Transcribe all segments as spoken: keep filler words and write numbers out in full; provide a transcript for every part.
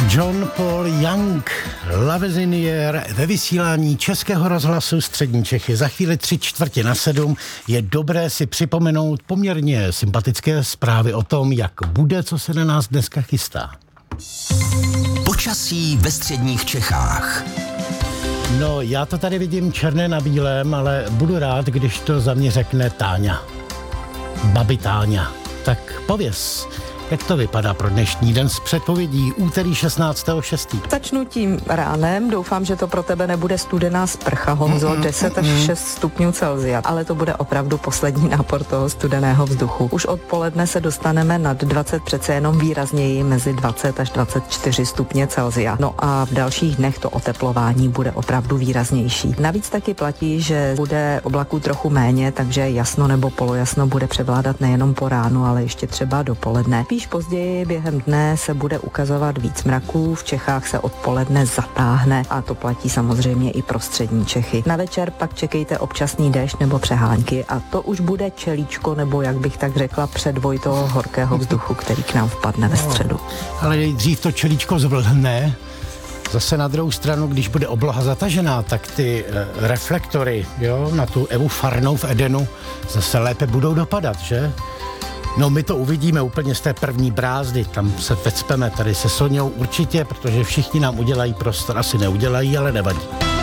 John Paul Young, Love is in the air, ve vysílání Českého rozhlasu Střední Čechy. Za chvíli tři čtvrtě na sedm je dobré si připomenout poměrně sympatické zprávy o tom, jak bude, co se na nás dneska chystá. Počasí ve středních Čechách. No, já to tady vidím černé na bílém, ale budu rád, když to za mě řekne Táňa. Babi Táňa. Tak pověz, jak to vypadá pro dnešní den s předpovědí úterý šestnáctého šestého Začnu tím ránem, doufám, že to pro tebe nebude studená sprcha, Honzo, mm-hmm. deset až šest stupňů Celsia, ale to bude opravdu poslední nápor toho studeného vzduchu. Už odpoledne se dostaneme nad dvacet, přece jenom výrazněji mezi dvacet až dvacet čtyři stupně Celsia. No a v dalších dnech to oteplování bude opravdu výraznější. Navíc taky platí, že bude oblaků trochu méně, takže jasno nebo polojasno bude převládat nejenom po ránu, ale ještě třeba dopoledne. Spíš později během dne se bude ukazovat víc mraků, v Čechách se odpoledne zatáhne a to platí samozřejmě i pro střední Čechy. Na večer pak čekejte občasný déšť nebo přehánky a to už bude čelíčko, nebo jak bych tak řekla, předvoj toho horkého vzduchu, který k nám vpadne ve středu. Ale nejdřív to čelíčko zvlhne. Zase na druhou stranu, když bude obloha zatažená, tak ty e, reflektory, jo, na tu Evu Farnou v Edenu zase lépe budou dopadat, že? No, my to uvidíme úplně z té první brázdy, tam se vecpeme tady se Soňou určitě, protože všichni nám udělají prostor, asi neudělají, ale nevadí.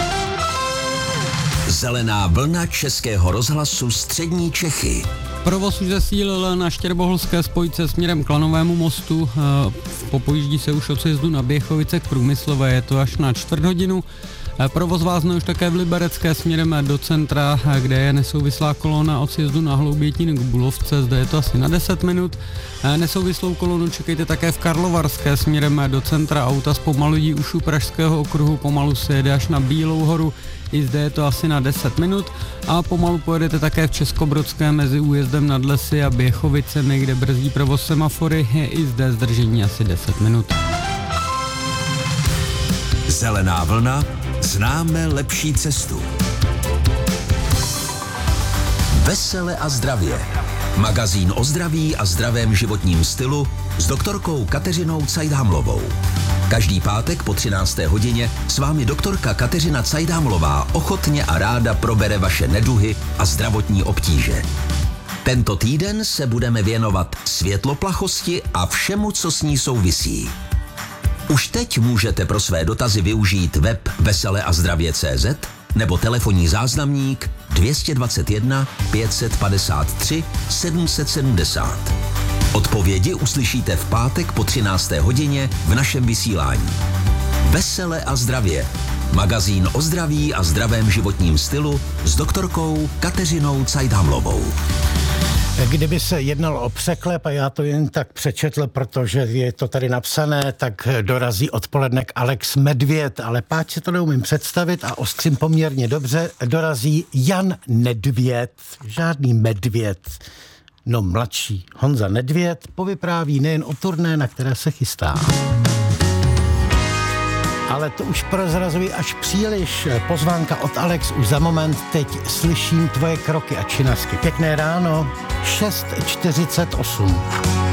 Zelená vlna Českého rozhlasu Střední Čechy. Provoz už zesílil na štěrboholské spojce směrem k Lanovému mostu. Popojíždí se už od sjezdu na Běchovice k Průmyslové, je to až na čtvrt hodinu. Provoz vázne už také v Liberecké směrem do centra, kde je nesouvislá kolona od sjezdu na Hloubětín k Bulovce, zde je to asi na deset minut. Nesouvislou kolonu čekejte také v Karlovarské směrem do centra, auta zpomalují už u Pražského okruhu, pomalu se jede až na Bílou horu, i zde je to asi na deset minut a pomalu pojedete také v Českobrodské mezi újezdem nad Lesy a Běchovicemi, kde brzdí provoz semafory, je i zde zdržení asi deset minut. Zelená vlna, známe lepší cestu. Vesele a zdravě. Magazín o zdraví a zdravém životním stylu s doktorkou Kateřinou Cajdhamlovou. Každý pátek po třinácté hodině s vámi doktorka Kateřina Cajdhamlová ochotně a ráda probere vaše neduhy a zdravotní obtíže. Tento týden se budeme věnovat světloplachosti a všemu, co s ní souvisí. Už teď můžete pro své dotazy využít web vesele a zdravě tečka cé zet nebo telefonní záznamník dvě stě dvacet jedna pět set padesát tři sedm set sedmdesát. Odpovědi uslyšíte v pátek po třinácté hodině v našem vysílání. Vesele a zdravě. Magazín o zdraví a zdravém životním stylu s doktorkou Kateřinou Cajdhamlovou. Kdyby se jednalo o překlep a já to jen tak přečetl, protože je to tady napsané, tak dorazí odpoledne Alex Medvěd, ale páč si to neumím představit a ostřím poměrně dobře, dorazí Jan Nedvěd, žádný Medvěd, no mladší Honza Nedvěd povypráví nejen o turné, na které se chystá. Ale to už prozrazuji až příliš. Pozvánka od Alex už za moment. Teď slyším tvoje kroky a činasky. Pěkné ráno, šest čtyřicet osm.